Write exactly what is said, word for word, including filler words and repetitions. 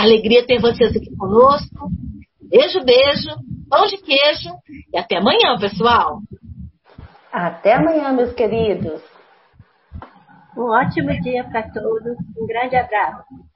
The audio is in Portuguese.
alegria ter vocês aqui conosco. Beijo, beijo, pão de queijo e até amanhã, pessoal. Até amanhã, meus queridos. Um ótimo dia para todos. Um grande abraço.